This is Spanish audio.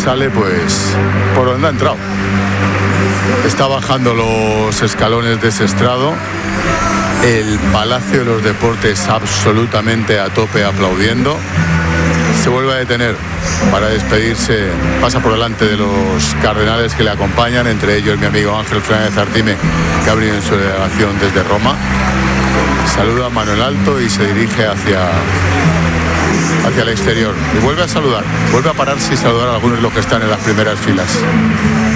sale pues por donde ha entrado. Está bajando los escalones de ese estrado. El Palacio de los Deportes absolutamente a tope aplaudiendo. Se vuelve a detener para despedirse, pasa por delante de los cardenales que le acompañan, entre ellos mi amigo Ángel Fernández Artime, que ha venido en su delegación desde Roma. Saluda a mano en alto y se dirige hacia el exterior. Y vuelve a saludar, vuelve a pararse y saludar a algunos de los que están en las primeras filas.